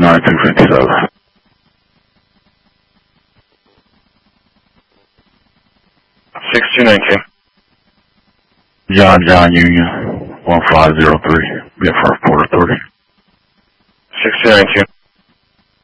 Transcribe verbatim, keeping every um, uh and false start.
nine two five seven. six two nine two. John John Union one five zero three. Be at First Port Authority. six two nine two.